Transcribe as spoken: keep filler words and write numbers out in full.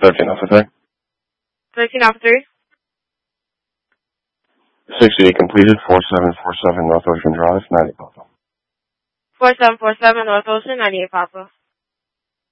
thirteen Alpha three. thirteen Alpha three. sixty completed, four seven four seven North Ocean Drive, ninety Papa. four seven four seven North Ocean, ninety-eight Papa.